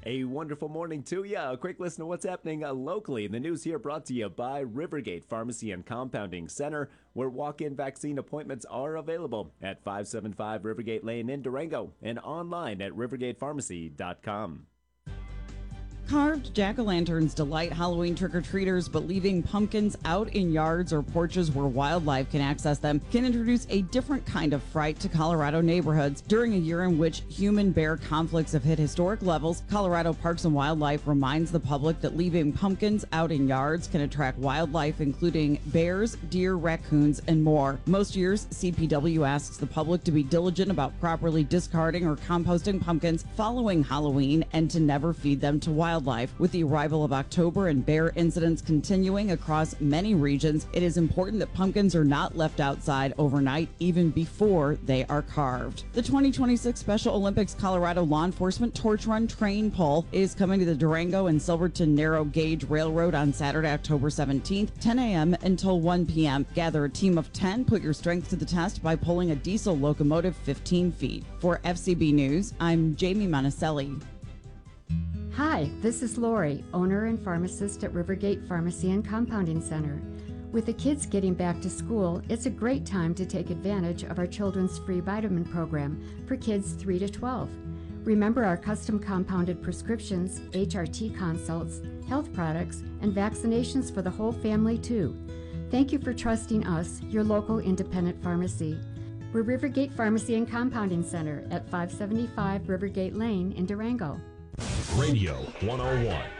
A wonderful morning to you. A quick listen to what's happening locally. The news here brought to you by Rivergate Pharmacy and Compounding Center, where walk-in vaccine appointments are available at 575 Rivergate Lane in Durango and online at rivergatepharmacy.com. Carved jack-o'-lanterns delight Halloween trick-or-treaters, but leaving pumpkins out in yards or porches where wildlife can access them can introduce a different kind of fright to Colorado neighborhoods. During a year in which human-bear conflicts have hit historic levels, Colorado Parks and Wildlife reminds the public that leaving pumpkins out in yards can attract wildlife, including bears, deer, raccoons, and more. Most years, CPW asks the public to be diligent about properly discarding or composting pumpkins following Halloween and to never feed them to wildlife. With the arrival of October and bear incidents continuing across many regions, it is important that pumpkins are not left outside overnight, even before they are carved. The 2026 Special Olympics Colorado Law Enforcement Torch Run Train Pull is coming to the Durango and Silverton Narrow Gauge Railroad on Saturday, October 17th, 10 a.m. until 1 p.m. Gather a team of 10, put your strength to the test by pulling a diesel locomotive 15 feet. For FCB News, I'm Jamie Monticelli. Hi, this is Lori, owner and pharmacist at Rivergate Pharmacy and Compounding Center. With the kids getting back to school, it's a great time to take advantage of our children's free vitamin program for kids 3 to 12. Remember our custom compounded prescriptions, HRT consults, health products, and vaccinations for the whole family too. Thank you for trusting us, your local independent pharmacy. We're Rivergate Pharmacy and Compounding Center at 575 Rivergate Lane in Durango. Radio 101.